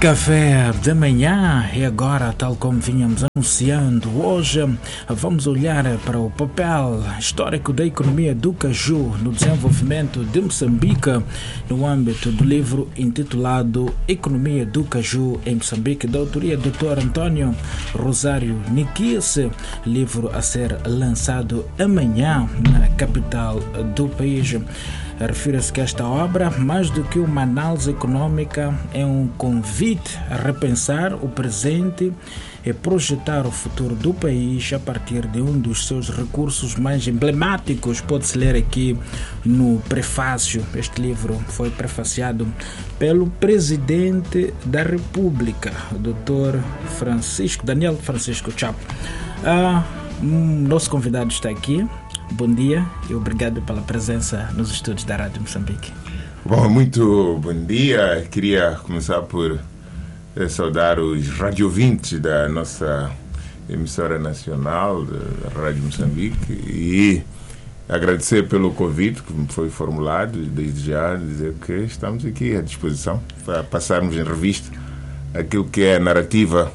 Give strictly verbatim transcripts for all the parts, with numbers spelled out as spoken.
Café da manhã e agora, tal como vínhamos anunciando, hoje vamos olhar para o papel histórico da economia do caju no desenvolvimento de Moçambique no âmbito do livro intitulado Economia do Caju em Moçambique, da autoria do doutor António Rosário Nikice, livro a ser lançado amanhã na capital do país. Refira-se que esta obra, mais do que uma análise econômica, é um convite a repensar o presente e projetar o futuro do país a partir de um dos seus recursos mais emblemáticos. Pode-se ler aqui no prefácio. Este livro foi prefaciado pelo Presidente da República, o doutor Francisco, Daniel Francisco Chapo. Ah, nosso convidado está aqui. Bom dia e obrigado pela presença nos estúdios da Rádio Moçambique. Bom, muito bom dia. Queria começar por eh, saudar os radiovintes da nossa emissora nacional, da Rádio Moçambique, e agradecer pelo convite que me foi formulado, desde já dizer que estamos aqui à disposição para passarmos em revista aquilo que é a narrativa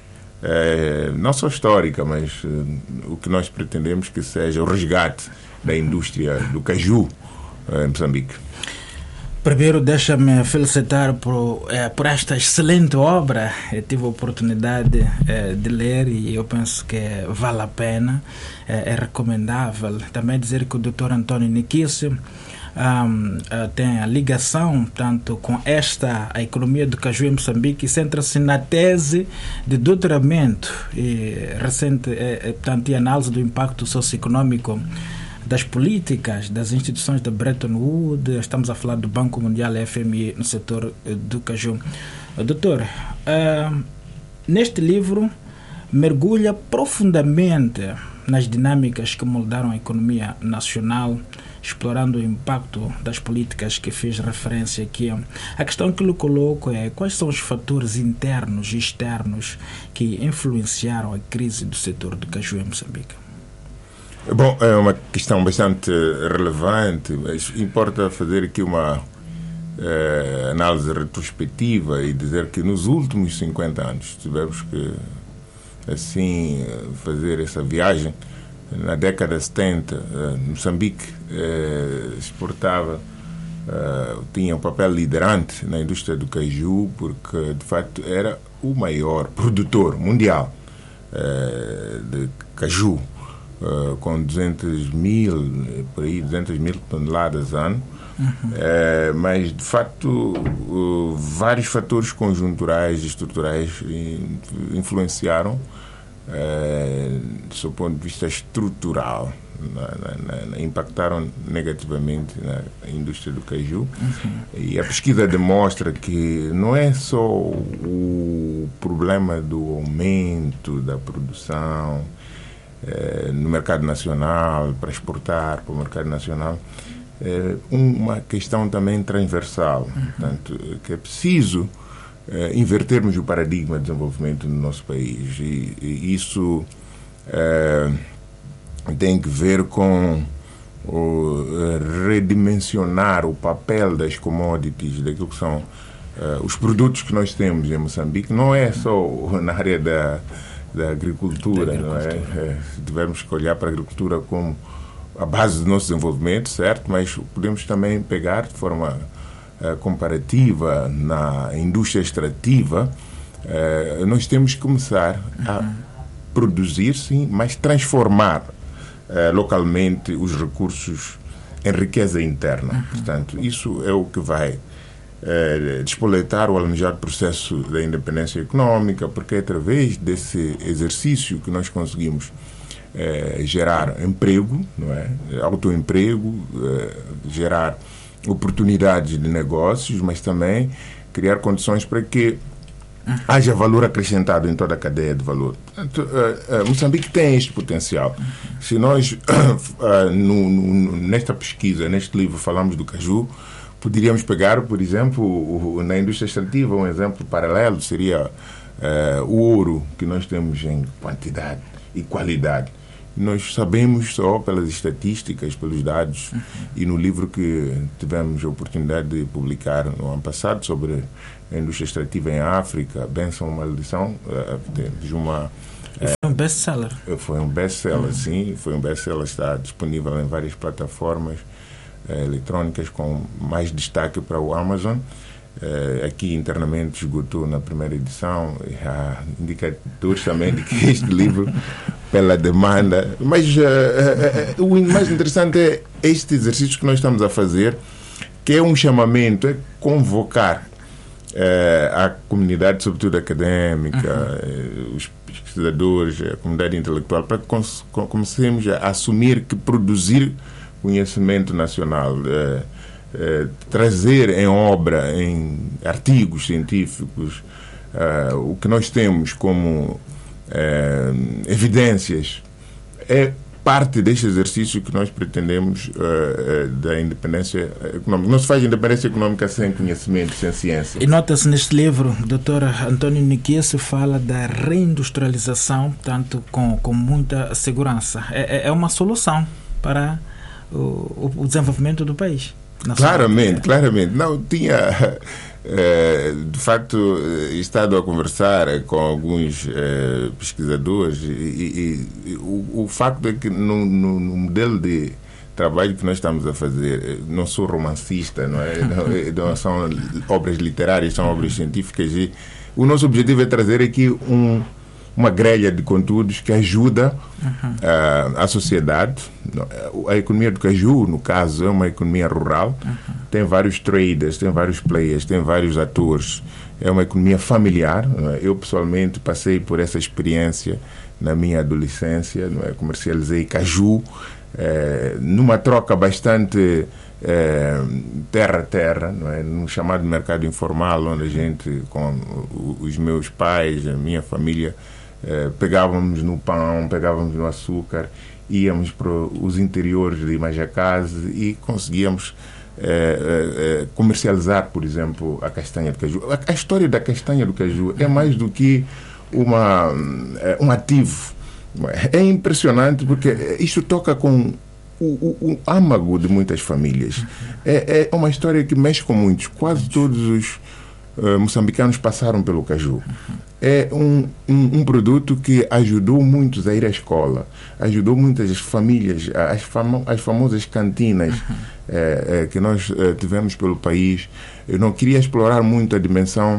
É, não só histórica, mas uh, o que nós pretendemos que seja o resgate da indústria do caju uh, em Moçambique. Primeiro, deixa-me felicitar por, eh, por esta excelente obra. Eu tive a oportunidade eh, de ler e eu penso que vale a pena, eh, é recomendável. Também dizer que o doutor António Nikice Um, uh, tem a ligação tanto com esta, a economia do caju em Moçambique, e centra-se na tese de doutoramento e recente é, é, análise do impacto socioeconômico das políticas das instituições da Bretton Woods. Estamos a falar do Banco Mundial, F M I, no setor do caju. Uh, doutor, uh, neste livro mergulha profundamente nas dinâmicas que moldaram a economia nacional, explorando o impacto das políticas que fiz referência aqui. A questão que lhe coloco é: quais são os fatores internos e externos que influenciaram a crise do setor do caju em Moçambique? Bom, é uma questão bastante relevante, mas importa fazer aqui uma eh, análise retrospectiva e dizer que nos últimos cinquenta anos tivemos que assim fazer essa viagem. Na década de setenta, uh, Moçambique uh, exportava, uh, tinha um papel liderante na indústria do caju, porque de facto era o maior produtor mundial uh, de caju, uh, com duzentos mil, por aí, duzentos mil toneladas ano. Uhum. Uh, mas de facto uh, vários fatores conjunturais e estruturais influenciaram, Uh, do seu ponto de vista estrutural, na, na, na, impactaram negativamente na indústria do caju. Uhum. E a pesquisa demonstra que não é só o problema do aumento da produção uh, no mercado nacional, para exportar para o mercado nacional, é uma questão também transversal. Uhum. Portanto, que é preciso Uh, invertermos o paradigma de desenvolvimento no nosso país, e, e isso uh, tem que ver com o, uh, redimensionar o papel das commodities, daquilo que são uh, os produtos que nós temos em Moçambique. Não é só na área da, da agricultura, da agricultura. Não é? É, tivemos que olhar para a agricultura como a base do nosso desenvolvimento, certo? Mas podemos também pegar de forma comparativa na indústria extrativa. Uh, nós temos que começar a uhum. produzir, sim, mas transformar uh, localmente os recursos em riqueza interna. Uhum. Portanto, isso é o que vai uh, despoletar o almejado processo da independência econômica, porque é através desse exercício que nós conseguimos uh, gerar emprego, não é? Autoemprego, uh, gerar oportunidades de negócios, mas também criar condições para que haja valor acrescentado em toda a cadeia de valor. Portanto, uh, uh, Moçambique tem este potencial. Se nós, uh, no, no, nesta pesquisa, neste livro, falamos do caju, poderíamos pegar, por exemplo, o, o, na indústria extrativa, um exemplo paralelo seria uh, o ouro, que nós temos em quantidade e qualidade. nós sabemos só pelas estatísticas, pelos dados, uhum. e no livro que tivemos a oportunidade de publicar no ano passado sobre a indústria extrativa em África, Bênção ou Maldição, de uma... Foi um best-seller. Foi um best-seller, uhum. sim. Foi um best-seller, está disponível em várias plataformas eh, eletrônicas, com mais destaque para o Amazon. Eh, aqui internamente esgotou na primeira edição. Há indicadores também de que este livro, pela demanda... Mas eh, eh, o mais interessante é este exercício que nós estamos a fazer, que é um chamamento, é convocar eh, a comunidade, sobretudo académica, uhum. eh, os pesquisadores, a comunidade intelectual, para que comecemos a assumir que produzir conhecimento nacional, eh, eh, trazer em obra, em artigos científicos, eh, o que nós temos como eh, evidências, é parte deste exercício que nós pretendemos uh, uh, da independência econômica. Não se faz independência econômica sem conhecimento, sem ciência. E nota-se neste livro, doutor António Niquia, se fala da reindustrialização, tanto com, com muita segurança. É, é uma solução para o, o desenvolvimento do país. Claramente, claramente. Não, tinha... É, de facto, estado a conversar com alguns é, pesquisadores e, e, e o, o facto é que no, no, no modelo de trabalho que nós estamos a fazer, não sou romancista, não é? Não, não são obras literárias, são obras científicas, e o nosso objetivo é trazer aqui um, uma grelha de conteúdos que ajuda uhum. a, a sociedade. A economia do caju, no caso, é uma economia rural, uhum. tem vários traders, tem vários players, tem vários atores, é uma economia familiar. Não é? Eu pessoalmente passei por essa experiência na minha adolescência, não é? Comercializei caju é, numa troca bastante é, terra a terra, não é? Num chamado mercado informal, onde a gente, com os meus pais, a minha família, é, pegávamos no pão, pegávamos no açúcar, íamos para os interiores de Majacase e conseguíamos é, é, comercializar, por exemplo, a castanha do caju. A, a história da castanha do caju é mais do que uma, é, um ativo. É impressionante porque isto toca com o, o, o âmago de muitas famílias. É, é uma história que mexe com muitos. Quase todos os uh, moçambicanos passaram pelo caju. É um, um, um produto que ajudou muitos a ir à escola, ajudou muitas famílias, as, famo, as famosas cantinas uhum. é, é, que nós é, tivemos pelo país. Eu não queria explorar muito a dimensão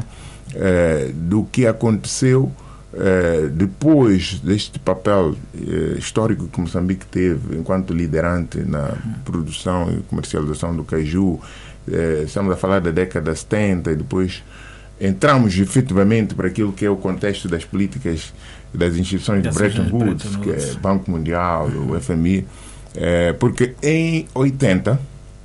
é, do que aconteceu é, depois deste papel é, histórico que Moçambique teve enquanto liderante na uhum. produção e comercialização do caju. É, estamos a falar da década de setenta e depois entramos efetivamente para aquilo que é o contexto das políticas das instituições de Bretton Woods, que é Banco Mundial, o F M I, é, porque em oitenta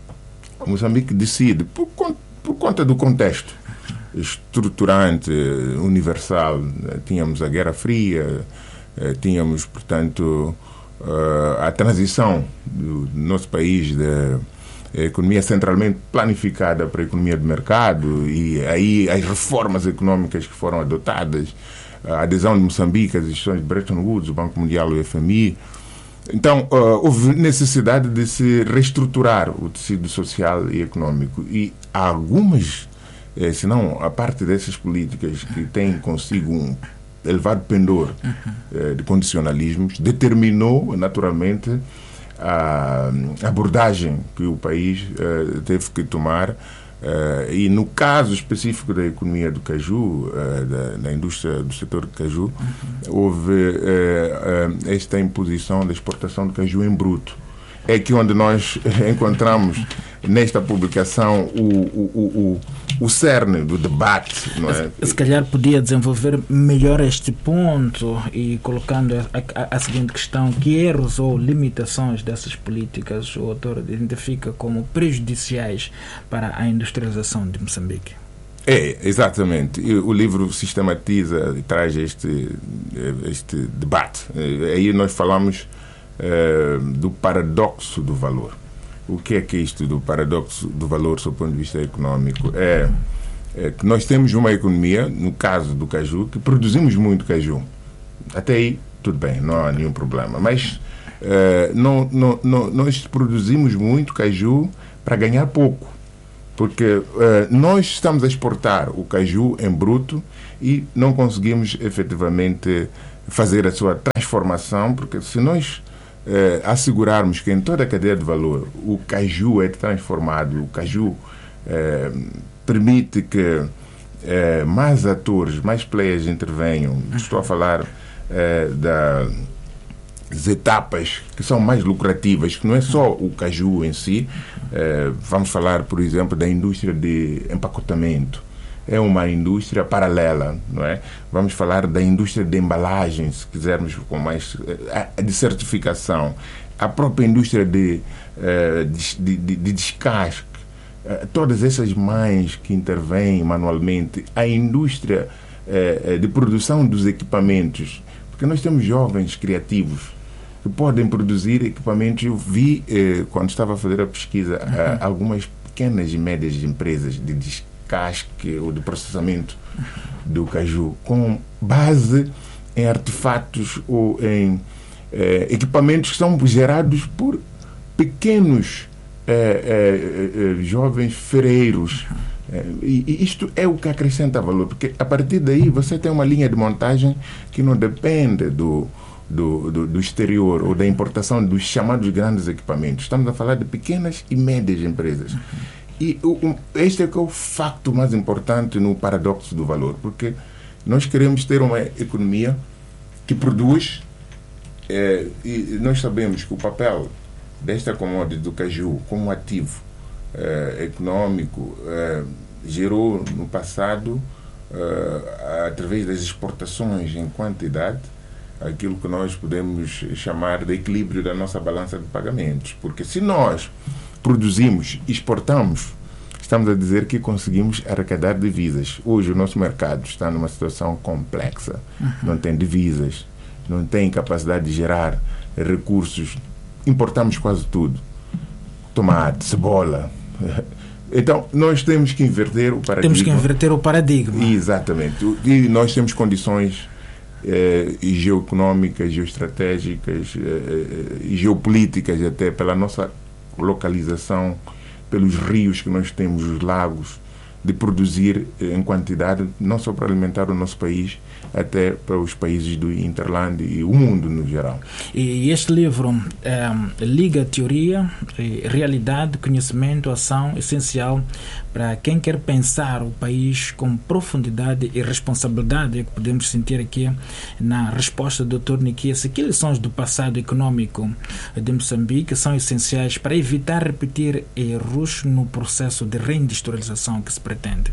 Moçambique decide, por, por conta do contexto estruturante, universal, tínhamos a Guerra Fria, tínhamos, portanto, a transição do nosso país de a economia centralmente planificada para a economia de mercado, e aí as reformas económicas que foram adotadas, a adesão de Moçambique às instituições de Bretton Woods, o Banco Mundial, o F M I. Então, uh, houve necessidade de se reestruturar o tecido social e económico, e há algumas, eh, se não a parte dessas políticas que têm consigo um elevado pendor eh, de condicionalismos, determinou naturalmente a abordagem que o país uh, teve que tomar, uh, e no caso específico da economia do caju, uh, da, da indústria do setor do caju, uhum. houve uh, uh, esta imposição da exportação do caju em bruto. É aqui onde nós encontramos nesta publicação o, o, o, o, o cerne do debate, não é? Se calhar podia desenvolver melhor este ponto e colocando a, a, a seguinte questão: que erros ou limitações dessas políticas o autor identifica como prejudiciais para a industrialização de Moçambique? É, exatamente. O livro sistematiza e traz este, este debate. Aí nós falamos Uh, do paradoxo do valor. O que é que é isto do paradoxo do valor, sob o ponto de vista económico? É, é que nós temos uma economia, no caso do caju, que produzimos muito caju. Até aí, tudo bem, não há nenhum problema. Mas uh, não, não, não, nós produzimos muito caju para ganhar pouco. Porque uh, nós estamos a exportar o caju em bruto e não conseguimos efetivamente fazer a sua transformação, porque se nós uh, assegurarmos que em toda a cadeia de valor o caju é transformado, o caju uh, permite que uh, mais atores, mais players intervenham, estou a falar uh, da... as etapas que são mais lucrativas, que não é só o caju em si. Eh, vamos falar, por exemplo, da indústria de empacotamento. É uma indústria paralela, não é? Vamos falar da indústria de embalagens, se quisermos, com mais eh, de certificação. A própria indústria de, eh, de, de, de descasque. Eh, todas essas mães que intervêm manualmente. A indústria eh, de produção dos equipamentos. Porque nós temos jovens criativos que podem produzir equipamentos. Eu vi, eh, quando estava a fazer a pesquisa, uhum. eh, algumas pequenas e médias empresas de descasque ou de processamento do caju, com base em artefatos ou em eh, equipamentos que são gerados por pequenos eh, eh, eh, jovens ferreiros. Eh, e, e isto é o que acrescenta valor, porque a partir daí você tem uma linha de montagem que não depende do Do, do, do exterior ou da importação dos chamados grandes equipamentos. Estamos a falar de pequenas e médias empresas. Uhum. E o, o, este é que é o facto mais importante no paradoxo do valor, porque nós queremos ter uma economia que produz, é, e nós sabemos que o papel desta commodity do caju como ativo é, econômico é, gerou no passado, é, através das exportações em quantidade, aquilo que nós podemos chamar de equilíbrio da nossa balança de pagamentos. Porque se nós produzimos, exportamos, estamos a dizer que conseguimos arrecadar divisas. Hoje o nosso mercado está numa situação complexa. Uhum. Não tem divisas, não tem capacidade de gerar recursos. Importamos quase tudo. Tomate, cebola. Então, nós temos que inverter o paradigma. Temos que inverter o paradigma. Exatamente. E nós temos condições Eh, geoeconómicas, geoestratégicas eh, e geopolíticas, até pela nossa localização, pelos rios que nós temos, os lagos, de produzir eh, em quantidade, não só para alimentar o nosso país, até para os países do Interland e o mundo no geral. E este livro é, liga teoria, realidade, conhecimento, ação, essencial para quem quer pensar o país com profundidade e responsabilidade, é que podemos sentir aqui na resposta do doutor Nikias. Que lições do passado econômico de Moçambique são essenciais para evitar repetir erros no processo de reindustrialização que se pretende?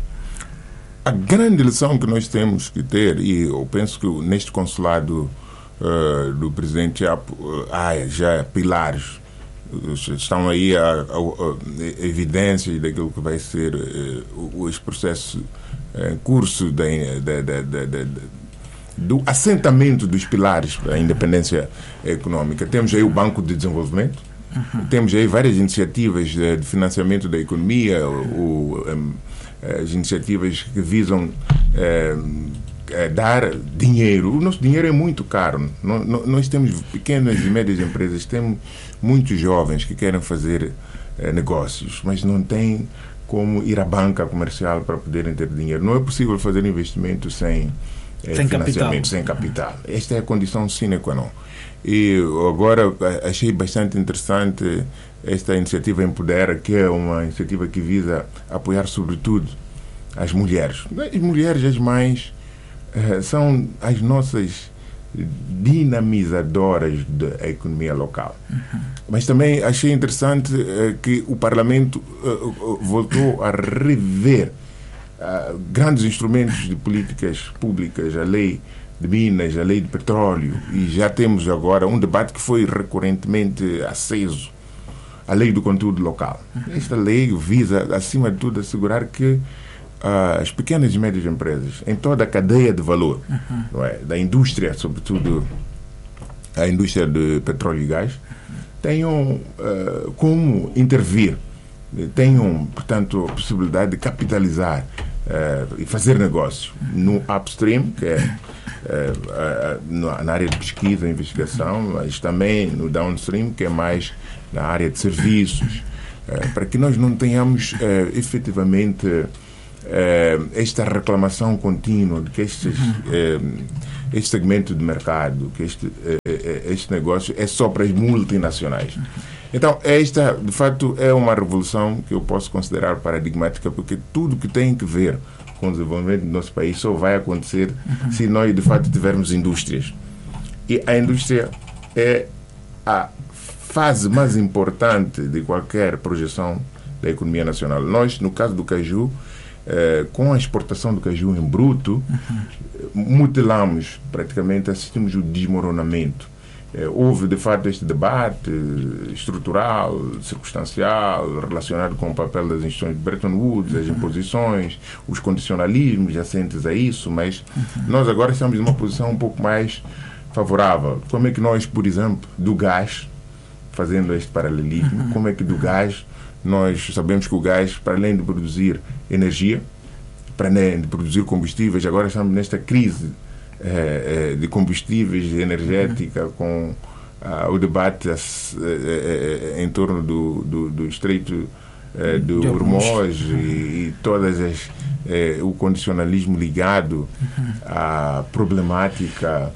A grande lição que nós temos que ter, e eu penso que neste consulado uh, do presidente há, uh, há já pilares, uh, estão aí a, a, a evidências daquilo que vai ser uh, esse processo em uh, curso da, da, da, da, da, do assentamento dos pilares da independência econômica. Temos aí o Banco de Desenvolvimento, uhum. temos aí várias iniciativas de, de financiamento da economia, o, o um, as iniciativas que visam eh, eh, dar dinheiro. O nosso dinheiro é muito caro. No, no, nós temos pequenas e médias empresas, temos muitos jovens que querem fazer eh, negócios, mas não têm como ir à banca comercial para poderem ter dinheiro. Não é possível fazer investimento sem, eh, sem financiamento, capital. sem capital. Esta é a condição sine qua non. E agora achei bastante interessante esta iniciativa Empodera, que é uma iniciativa que visa apoiar sobretudo as mulheres. As mulheres, as mães, eh, são as nossas dinamizadoras da economia local. Uhum. Mas também achei interessante eh, que o Parlamento eh, voltou a rever uh, grandes instrumentos de políticas públicas, a lei de minas, a lei de petróleo, e já temos agora um debate que foi recorrentemente aceso, a lei do conteúdo local. Esta lei visa, acima de tudo, assegurar que uh, as pequenas e médias empresas, em toda a cadeia de valor, uhum. não é, da indústria, sobretudo a indústria de petróleo e gás, tenham uh, como intervir, tenham, portanto, a possibilidade de capitalizar uh, e fazer negócio no upstream, que é na área de pesquisa e investigação, mas também no downstream, que é mais na área de serviços, para que nós não tenhamos efetivamente esta reclamação contínua de que estes, este segmento de mercado, que este, este negócio é só para as multinacionais. Então, esta, de facto, é uma revolução que eu posso considerar paradigmática, porque tudo que tem que ver com o desenvolvimento do nosso país só vai acontecer uhum. se nós, de fato, tivermos indústrias. E a indústria é a fase mais importante de qualquer projeção da economia nacional. Nós, no caso do caju, eh, com a exportação do caju em bruto, uhum. mutilamos, praticamente, assistimos o desmoronamento. Houve, de fato, este debate estrutural, circunstancial, relacionado com o papel das instituições de Bretton Woods, as imposições, os condicionalismos jacentes a isso, mas uhum. nós agora estamos numa posição um pouco mais favorável. Como é que nós, por exemplo, do gás, fazendo este paralelismo, uhum. como é que do gás, nós sabemos que o gás, para além de produzir energia, para além de produzir combustíveis, agora estamos nesta crise de combustíveis, energética, com uh, o debate uh, uh, em torno do, do, do Estreito uh, do Hormuz e, e todas as uh, o condicionalismo ligado à problemática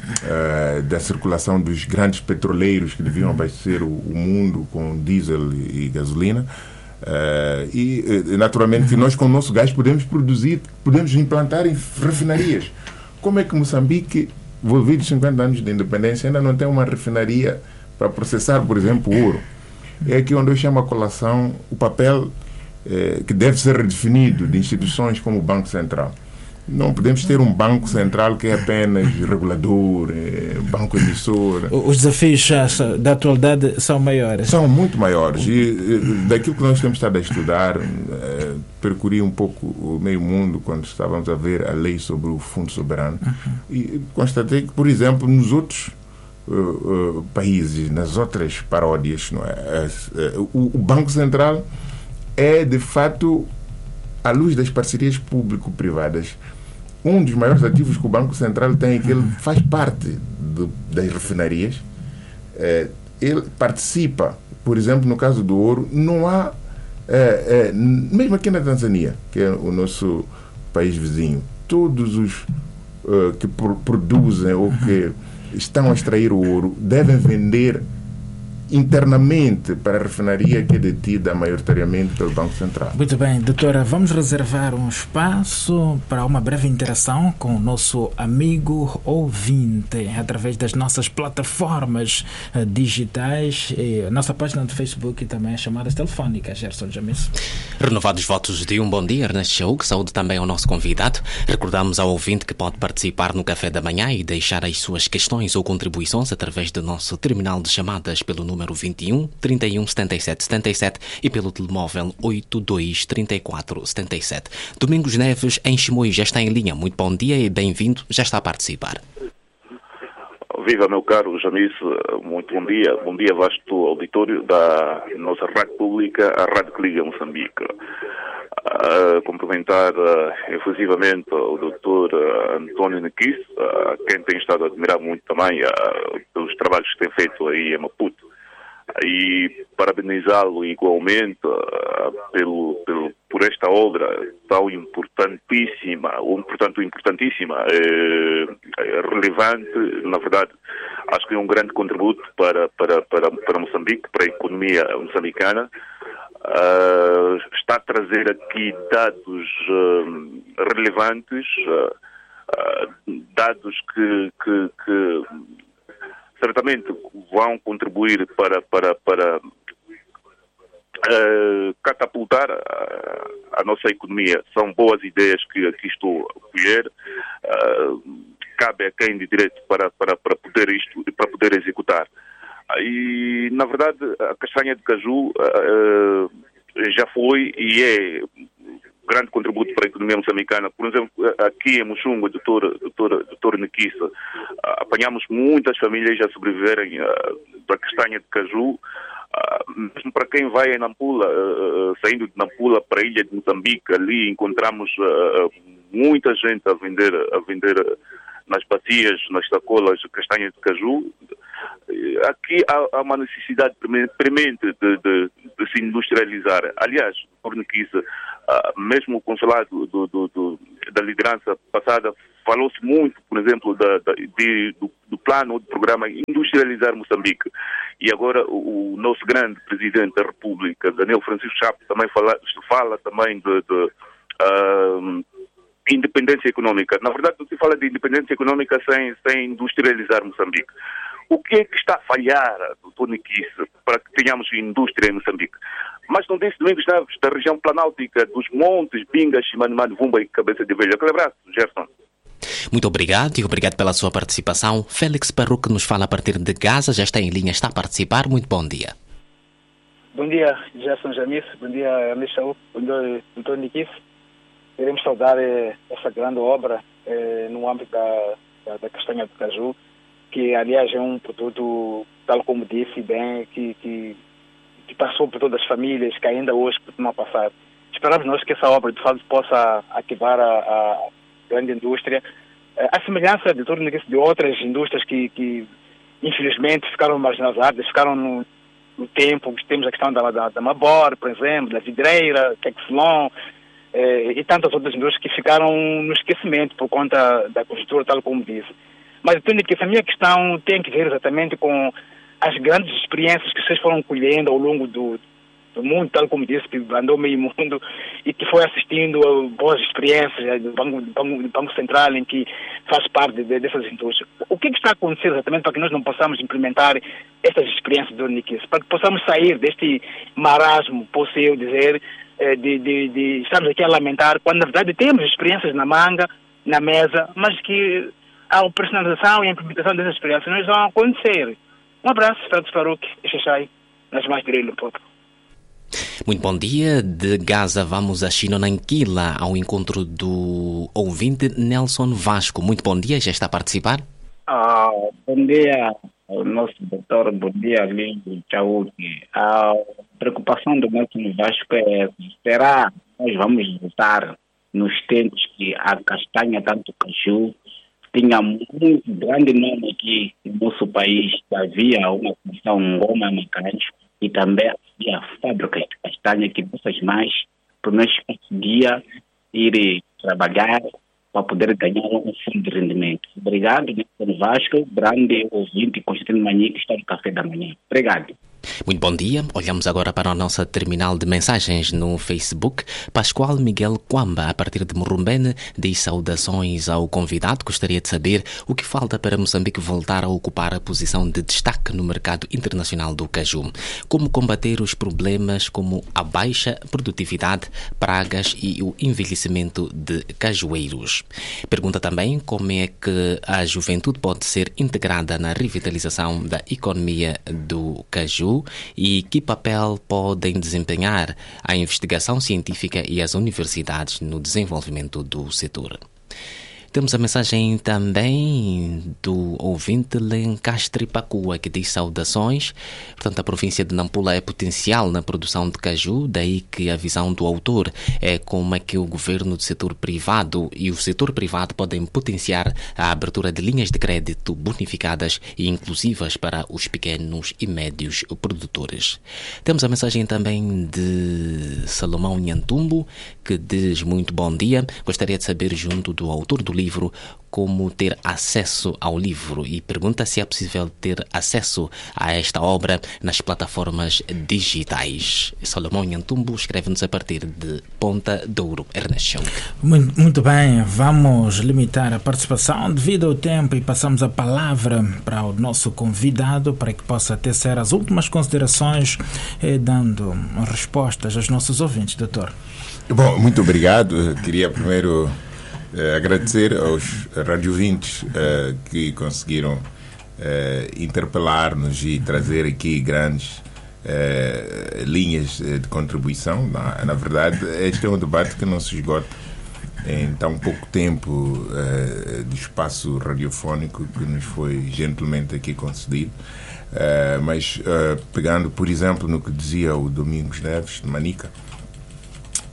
uh, da circulação dos grandes petroleiros que deviam abastecer o, o mundo com diesel e, e gasolina. Uh, e naturalmente que nós com o nosso gás podemos produzir, podemos implantar em refinarias. Como é que Moçambique, envolvido cinquenta anos de independência, ainda não tem uma refinaria para processar, por exemplo, o ouro? É aqui onde eu chamo a colação o papel eh, que deve ser redefinido de instituições como o Banco Central. Não podemos ter um Banco Central que é apenas regulador, é, banco emissor. Os desafios da atualidade são maiores. São muito maiores. E, e daquilo que nós temos estado a estudar, é, percorri um pouco o meio mundo quando estávamos a ver a lei sobre o Fundo Soberano. Uhum. E constatei que, por exemplo, nos outros uh, uh, países, nas outras paródias, não é? Uh, o, o Banco Central é, de fato, à luz das parcerias público-privadas, um dos maiores ativos que o Banco Central tem é que ele faz parte de, das refinarias, é, ele participa, por exemplo, no caso do ouro, não há, é, é, mesmo aqui na Tanzânia, que é o nosso país vizinho, todos os uh, que pro, produzem ou que estão a extrair o ouro devem vender internamente para a refinaria que é detida maioritariamente pelo Banco Central. Muito bem, doutora, vamos reservar um espaço para uma breve interação com o nosso amigo ouvinte através das nossas plataformas uh, digitais, e a nossa página do Facebook e também as chamadas telefónicas. Gerson Jamisso. Renovados votos de um bom dia, Ernesto Chauk. Saúde também ao nosso convidado. Recordamos ao ouvinte que pode participar no Café da Manhã e deixar as suas questões ou contribuições através do nosso terminal de chamadas pelo número número vinte e um, trinta e um, setenta e sete, setenta e sete e pelo telemóvel oito dois, trinta e quatro, setenta e sete. Domingos Neves, em Chimoio, já está em linha. Muito bom dia e bem-vindo, já está a participar. Viva, meu caro Jamice, muito bom dia. Bom dia, vasto auditório da nossa rádio pública, a Rádio que liga Moçambique. Uh, cumprimentar uh, efusivamente o doutor uh, António Nequis, uh, quem tem estado a admirar muito também uh, pelos trabalhos que tem feito aí em Maputo. E parabenizá-lo igualmente uh, pelo, pelo, por esta obra tão importantíssima, ou portanto importantíssima, eh, relevante, na verdade, acho que é um grande contributo para, para, para, para Moçambique, para a economia moçambicana. Uh, está a trazer aqui dados uh, relevantes, uh, uh, dados que, que, que certamente vão contribuir para, para, para uh, catapultar a, a nossa economia. São boas ideias que aqui estou a colher. Uh, cabe a quem de direito para, para, para, poder, isto, para poder executar. E, na verdade, a castanha de caju uh, já foi e é grande contributo para a economia moçambicana. Por exemplo, aqui em Muxunga, doutor, doutor, doutor Nequissa, uh, apanhamos muitas famílias a sobreviverem uh, da castanha de caju. Uh, mesmo para quem vai em Nampula, uh, saindo de Nampula para a ilha de Moçambique, ali encontramos uh, muita gente a vender, a vender nas bacias, nas sacolas de castanha de caju. Aqui há, há uma necessidade premente de, de, de se industrializar. Aliás, Torniquice, uh, mesmo o consulado do, do, do, da liderança passada, falou-se muito, por exemplo, da, da, de, do, do plano ou do programa Industrializar Moçambique. E agora o, o nosso grande presidente da República, Daniel Francisco Chapo, também fala, fala também de, de uh, independência econômica. Na verdade, não se fala de independência econômica sem, sem industrializar Moçambique. O que é que está a falhar, doutor Niquice, para que tenhamos indústria em Moçambique? Mas não disse Domingos Neves, da região planáltica, dos montes, Bingas, Chimanimani, Vumba e Cabeça de Velha. Aquele abraço, Gerson. Muito obrigado e obrigado pela sua participação. Félix Perru, que nos fala a partir de Gaza, já está em linha, está a participar. Muito bom dia. Bom dia, Gerson Jamis. Bom dia, Michel. Bom dia, doutor Niquice. Queremos saudar eh, essa grande obra eh, no âmbito da, da, da castanha de caju, que, aliás, é um produto, tal como disse bem, que, que, que passou por todas as famílias, que ainda hoje continua a passar. Esperamos nós que essa obra, de fato, possa ativar a, a grande indústria, a semelhança de, de outras indústrias que, que, infelizmente, ficaram marginalizadas, ficaram no, no tempo. Temos a questão da, da, da Mabor, por exemplo, da vidreira, Texlon, eh, e tantas outras indústrias que ficaram no esquecimento por conta da conjuntura, tal como disse. Mas eu tenho que essa minha questão tem que ver exatamente com as grandes experiências que vocês foram colhendo ao longo do, do mundo, tal como disse, que andou meio mundo e que foi assistindo a boas experiências do Banco, do Banco, do Banco Central, em que faz parte de, dessas indústrias. O que, é que está a acontecer exatamente para que nós não possamos implementar estas experiências do Niquice, para que possamos sair deste marasmo, posso eu dizer, de, de, de estamos aqui a lamentar, quando na verdade temos experiências na manga, na mesa, mas que a operacionalização e a implementação dessas experiências não vão acontecer. Um abraço, Félix Faruque e Xaxai, nas mais de Limpopo. Muito bom dia. De Gaza vamos a Xinonanquila ao encontro do ouvinte Nelson Vasco. Muito bom dia, já está a participar? Ah, bom dia ao nosso doutor, bom dia Lindo Chauque. A preocupação do Nelson Vasco é: será que nós vamos voltar nos tempos que a castanha, tanto caju, tinha muito grande nome aqui no nosso país? Havia uma função Goma Macães e também havia fábricas de castanha que muitas mais por nós conseguia ir trabalhar para poder ganhar um fundo de rendimento. Obrigado, Nelson Vasco, grande ouvinte Constantino Manique, que está no Café da Manhã. Obrigado. Muito bom dia. Olhamos agora para a nossa terminal de mensagens no Facebook. Pascoal Miguel Quamba, a partir de Morumbene, diz saudações ao convidado. Gostaria de saber o que falta para Moçambique voltar a ocupar a posição de destaque no mercado internacional do caju. Como combater os problemas como a baixa produtividade, pragas e o envelhecimento de cajueiros. Pergunta também como é que a juventude pode ser integrada na revitalização da economia do caju e que papel podem desempenhar a investigação científica e as universidades no desenvolvimento do setor. Temos a mensagem também do ouvinte Lencastre Pacua, que diz saudações. Portanto, a província de Nampula é potencial na produção de caju, daí que a visão do autor é como é que o governo do setor privado e o setor privado podem potenciar a abertura de linhas de crédito bonificadas e inclusivas para os pequenos e médios produtores. Temos a mensagem também de Salomão Nhantumbo, que diz muito bom dia. Gostaria de saber, junto do autor do livro, como ter acesso ao livro, e pergunta se é possível ter acesso a esta obra nas plataformas digitais. Salomão Nhantumbo escreve-nos a partir de Ponta Douro, Ernesto. Muito, muito bem, vamos limitar a participação devido ao tempo e passamos a palavra para o nosso convidado para que possa tecer as últimas considerações, eh, dando respostas aos nossos ouvintes, doutor. Bom, muito obrigado. Eu queria primeiro Uh, agradecer aos radiovintes uh, que conseguiram uh, interpelar-nos e trazer aqui grandes uh, linhas de contribuição. Na, na verdade, este é um debate que não se esgota em tão pouco tempo uh, de espaço radiofónico que nos foi gentilmente aqui concedido. Uh, mas uh, pegando, por exemplo, no que dizia o Domingos Neves, de Manica,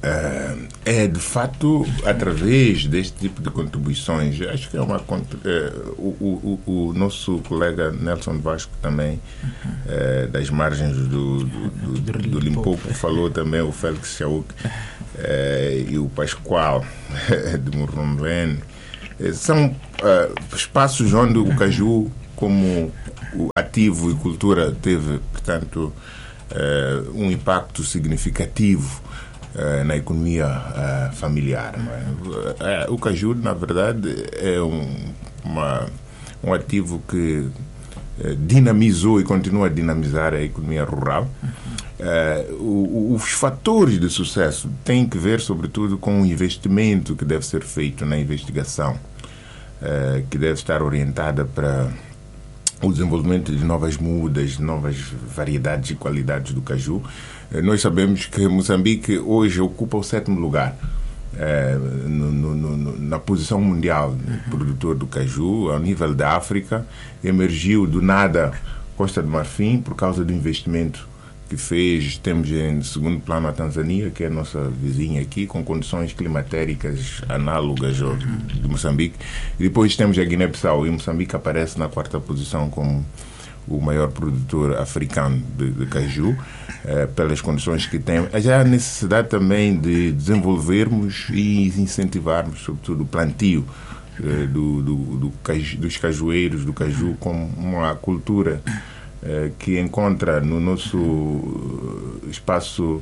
Uh, é de fato através deste tipo de contribuições. Acho que é uma uh, o, o, o nosso colega Nelson Vasco também, uh, das margens do, do, do, do, do Limpopo, falou também, o Félix Chauk uh, e o Pascoal de Murrumben. São uh, espaços onde o caju, como o ativo e cultura, teve, portanto, uh, um impacto significativo uh, na economia uh, familiar. Não é? Uh, o caju, na verdade, é um, uma, um ativo que uh, dinamizou e continua a dinamizar a economia rural. Uh, o, os fatores de sucesso têm que ver, sobretudo, com o investimento que deve ser feito na investigação, uh, que deve estar orientada para o desenvolvimento de novas mudas, novas variedades e qualidades do caju. Uh, nós sabemos que Moçambique hoje ocupa o sétimo lugar uh, no, no, no, na posição mundial de produtor do caju. Ao nível da África, emergiu do nada Costa do Marfim por causa do investimento que fez. Temos em segundo plano a Tanzânia, que é a nossa vizinha aqui, com condições climatéricas análogas ao de Moçambique. E depois temos a Guiné-Bissau, e Moçambique aparece na quarta posição como o maior produtor africano de, de caju, eh, pelas condições que tem. Já há necessidade também de desenvolvermos e incentivarmos, sobretudo, o plantio eh, do, do, do caju, dos cajueiros, do caju, como uma cultura que encontra no nosso espaço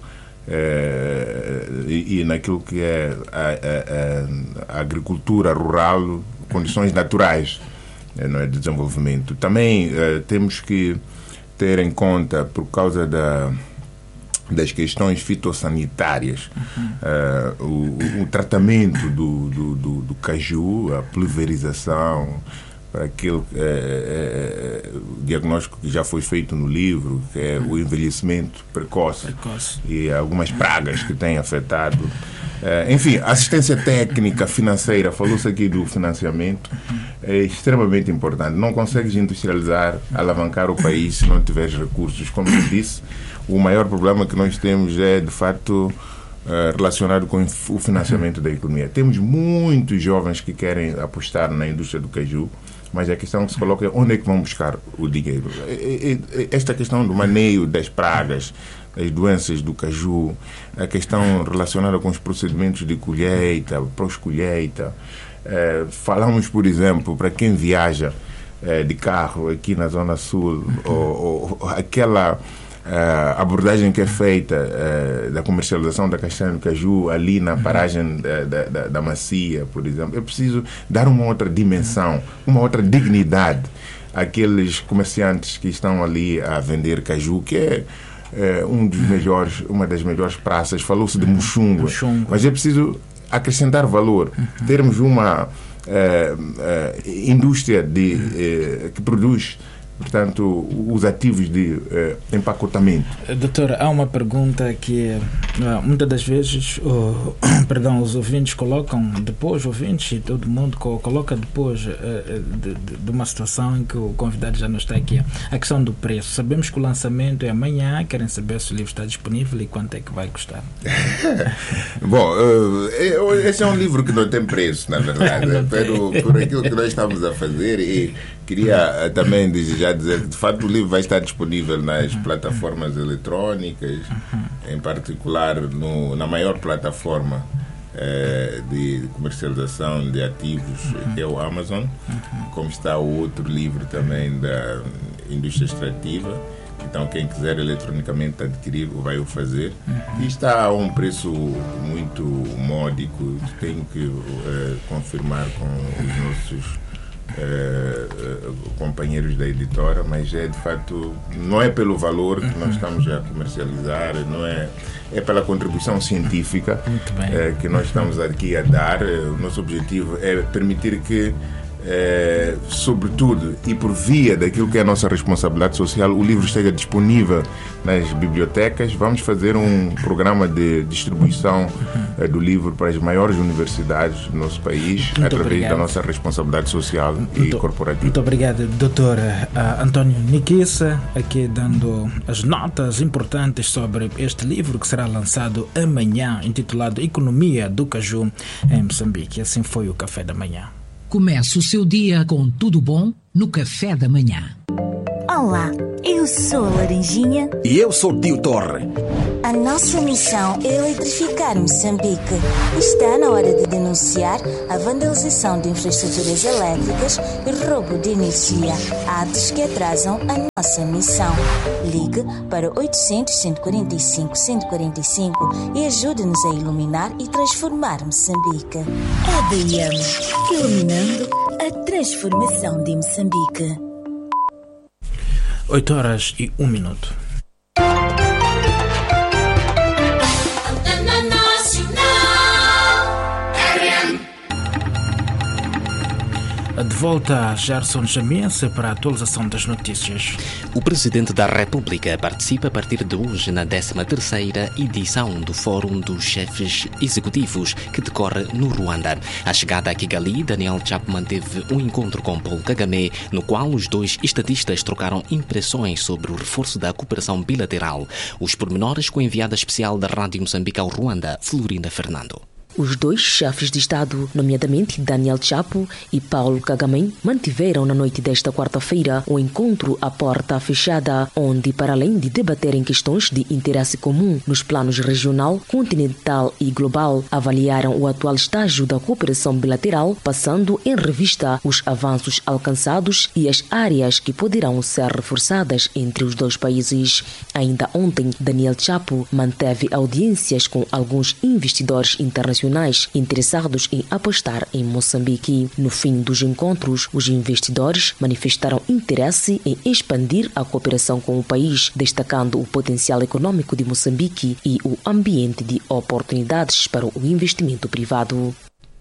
eh, e, e naquilo que é a, a, a agricultura rural, condições naturais, eh, não é, de desenvolvimento. Também eh, temos que ter em conta, por causa da, das questões fitossanitárias, uhum. eh, o, o tratamento do, do, do, do caju, a pulverização, para aquele é, é, diagnóstico que já foi feito no livro, que é o envelhecimento precoce, precoce. E algumas pragas que têm afetado. É, enfim, assistência técnica, financeira, falou-se aqui do financiamento, é extremamente importante. Não consegues industrializar, alavancar o país se não tiveres recursos. Como eu disse, o maior problema que nós temos é, de fato, relacionado com o financiamento da economia. Temos muitos jovens que querem apostar na indústria do caju, mas a questão que se coloca é onde é que vão buscar o dinheiro. Esta questão do maneio das pragas, das doenças do caju, a questão relacionada com os procedimentos de colheita, pós-colheita. Eh, falamos, por exemplo, para quem viaja eh, de carro aqui na Zona Sul, ou, ou aquela Uh, abordagem que é feita uh, da comercialização da castanha do caju ali na paragem da, da, da, da Macia, por exemplo. É preciso dar uma outra dimensão, uma outra dignidade àqueles comerciantes que estão ali a vender caju, que é uh, um dos melhores, uma das melhores praças. Falou-se de Muxunga, mas é preciso acrescentar valor, termos uma uh, uh, indústria de, uh, que produz, portanto, os ativos de eh, empacotamento. Doutor, há uma pergunta que uh, muitas das vezes uh, perdão, os ouvintes colocam depois, ouvintes e todo mundo co- coloca depois uh, de, de, de uma situação em que o convidado já não está aqui. A questão do preço. Sabemos que o lançamento é amanhã, querem saber se o livro está disponível e quanto é que vai custar. Bom, uh, esse é um livro que não tem preço, na verdade, pero, por aquilo que nós estamos a fazer, e queria uh, também desejar dizer que, de fato, o livro vai estar disponível nas uhum. plataformas eletrônicas, uhum. em particular no, na maior plataforma eh, de comercialização de ativos, uhum. que é o Amazon, uhum. como está o outro livro também da indústria extrativa. Então, quem quiser eletronicamente adquirir, vai o fazer. Uhum. E está a um preço muito módico. Tenho que uh, confirmar com os nossos uh, uh, companheiros da editora, mas é, de fato, não é pelo valor que nós estamos a comercializar, não é, é pela contribuição científica uh, que nós estamos aqui a dar. O nosso objetivo é permitir que É, sobretudo e por via daquilo que é a nossa responsabilidade social, o livro esteja disponível nas bibliotecas. Vamos fazer um programa de distribuição é, do livro para as maiores universidades do nosso país, muito através obrigado. Da nossa responsabilidade social muito, e corporativa. Muito obrigado, doutor uh, António Niquissa, aqui dando as notas importantes sobre este livro que será lançado amanhã, intitulado Economia do Caju em Moçambique. Assim foi o Café da Manhã. Comece o seu dia com tudo bom no Café da Manhã. Olá, eu sou a Laranjinha. E eu sou o Tio Torre. A nossa missão é eletrificar Moçambique. Está na hora de denunciar a vandalização de infraestruturas elétricas e roubo de energia, atos que atrasam a nossa missão. Ligue para oitocentos, cento e quarenta e cinco, cento e quarenta e cinco e ajude-nos a iluminar e transformar Moçambique. A D M, iluminando a transformação de Moçambique. oito horas e um minuto. De volta a Gerson Jamiense para a atualização das notícias. O Presidente da República participa a partir de hoje na décima terceira edição do Fórum dos Chefes Executivos, que decorre no Ruanda. À chegada a Kigali, Daniel Chapo manteve um encontro com Paul Kagame, no qual os dois estadistas trocaram impressões sobre o reforço da cooperação bilateral. Os pormenores com a enviada especial da Rádio Moçambique ao Ruanda, Florinda Fernando. Os dois chefes de Estado, nomeadamente Daniel Chapo e Paulo Kagame, mantiveram na noite desta quarta-feira um encontro à porta fechada, onde, para além de debaterem questões de interesse comum nos planos regional, continental e global, avaliaram o atual estágio da cooperação bilateral, passando em revista os avanços alcançados e as áreas que poderão ser reforçadas entre os dois países. Ainda ontem, Daniel Chapo manteve audiências com alguns investidores internacionais interessados em apostar em Moçambique. No fim dos encontros, os investidores manifestaram interesse em expandir a cooperação com o país, destacando o potencial econômico de Moçambique e o ambiente de oportunidades para o investimento privado.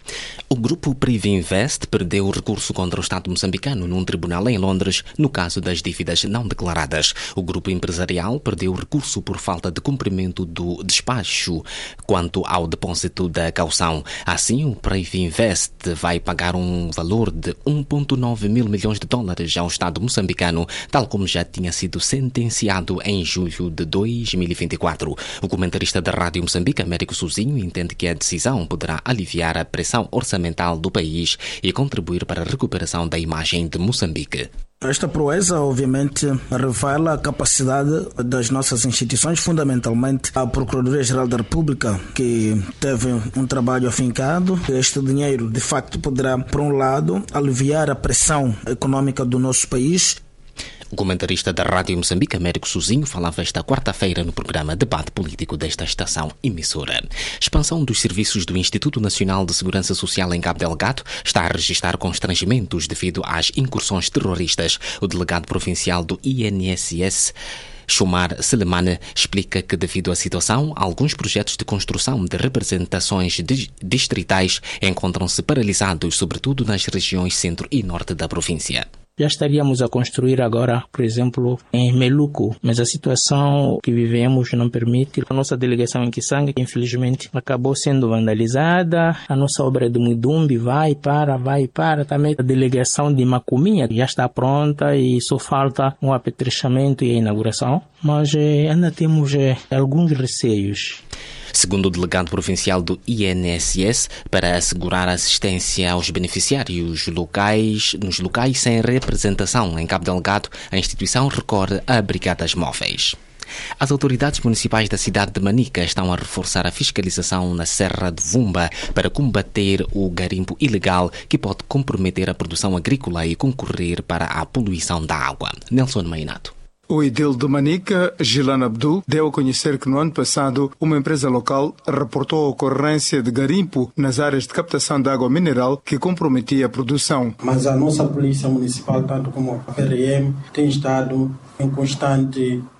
O grupo Privinvest perdeu o recurso contra o Estado moçambicano num tribunal em Londres no caso das dívidas não declaradas. O grupo empresarial perdeu o recurso por falta de cumprimento do despacho quanto ao depósito da caução. Assim, o Privinvest vai pagar um valor de um vírgula nove mil milhões de dólares ao Estado moçambicano, tal como já tinha sido sentenciado em julho de dois mil e vinte e quatro. O comentarista da Rádio Moçambique, Américo Sozinho, entende que a decisão poderá aliviar a pressão orçamental do país e contribuir para a recuperação da imagem de Moçambique. Esta proeza, obviamente, revela a capacidade das nossas instituições, fundamentalmente a Procuradoria-Geral da República, que teve um trabalho afincado. Este dinheiro, de facto, poderá, por um lado, aliviar a pressão econômica do nosso país. O comentarista da Rádio Moçambique, Américo Sozinho, falava esta quarta-feira no programa Debate Político desta estação emissora. Expansão dos serviços do Instituto Nacional de Segurança Social em Cabo Delgado está a registrar constrangimentos devido às incursões terroristas. O delegado provincial do I N S S, Shumar Selemane, explica que, devido à situação, alguns projetos de construção de representações distritais encontram-se paralisados, sobretudo nas regiões centro e norte da província. Já estaríamos a construir agora, por exemplo, em Meluco, mas a situação que vivemos não permite. A nossa delegação em Kisanga, infelizmente, acabou sendo vandalizada. A nossa obra de Muidumbi vai para, vai para. Também a delegação de Macuminha já está pronta e só falta um apetrechamento e a inauguração. Mas eh, ainda temos eh, alguns receios. Segundo o delegado provincial do I N S S, para assegurar assistência aos beneficiários locais, nos locais sem representação em Cabo Delgado, a instituição recorre a brigadas móveis. As autoridades municipais da cidade de Manica estão a reforçar a fiscalização na Serra de Vumba para combater o garimpo ilegal que pode comprometer a produção agrícola e concorrer para a poluição da água. Nelson Mainato. O edil de Manica, Gilan Abdu, deu a conhecer que no ano passado uma empresa local reportou a ocorrência de garimpo nas áreas de captação de água mineral que comprometia a produção. Mas a nossa polícia municipal, tanto como a P R M, tem estado em constante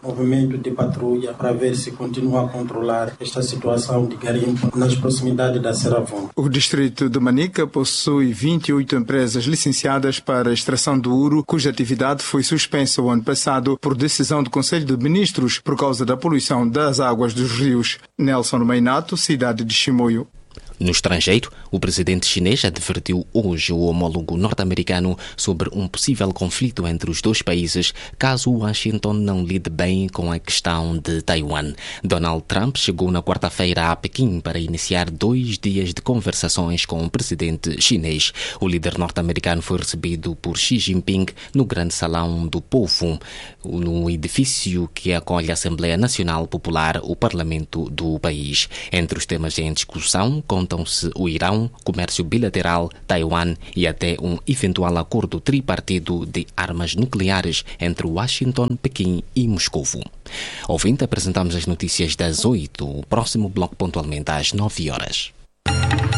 movimento de patrulha para ver se continua a controlar esta situação de garimpo nas proximidades da Serra-Vonda. O distrito de Manica possui vinte e oito empresas licenciadas para a extração do ouro, cuja atividade foi suspensa o ano passado por decisão do Conselho de Ministros por causa da poluição das águas dos rios. Nelson Meinato, cidade de Chimoio. No estrangeiro, o presidente chinês advertiu hoje o homólogo norte-americano sobre um possível conflito entre os dois países caso Washington não lide bem com a questão de Taiwan. Donald Trump chegou na quarta-feira a Pequim para iniciar dois dias de conversações com o presidente chinês. O líder norte-americano foi recebido por Xi Jinping no Grande Salão do Povo, no edifício que acolhe a Assembleia Nacional Popular, o parlamento do país. Entre os temas em discussão, contam-se o Irão, comércio bilateral, Taiwan e até um eventual acordo tripartido de armas nucleares entre Washington, Pequim e Moscovo. Ouvinte, apresentamos as notícias das oito, o próximo bloco pontualmente às nove horas.